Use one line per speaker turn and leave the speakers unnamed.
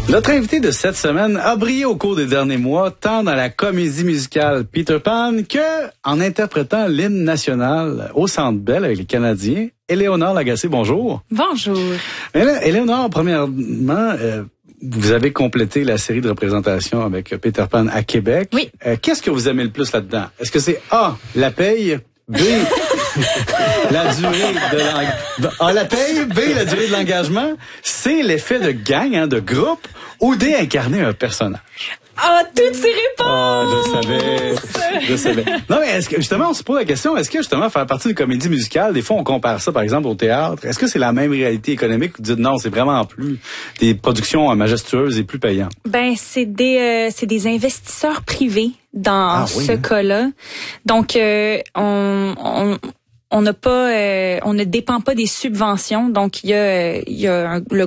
Notre invité de cette semaine a brillé au cours des derniers mois, tant dans la comédie musicale Peter Pan que en interprétant l'hymne national au Centre Bell avec les Canadiens. Éléonore Lagacé, bonjour.
Bonjour.
Éléonore, premièrement, vous avez complété la série de représentations avec Peter Pan à Québec.
Oui.
Qu'est-ce que vous aimez le plus là-dedans? Est-ce que c'est A, la paye, B, la durée de la paye, B, la durée de l'engagement, C, l'effet de gang, de groupe, ou D, incarner un personnage?
Toutes ces réponses!
Je savais. Non, mais est-ce que, justement, on se pose la question, est-ce que, justement, faire partie d'une comédie musicale, des fois, on compare ça, par exemple, au théâtre. Est-ce que c'est la même réalité économique? Vous dites non, c'est vraiment plus des productions majestueuses et plus payantes?
Ben, c'est des investisseurs privés dans ce cas-là. Donc, on n'a pas, on ne dépend pas des subventions. Donc, il y a le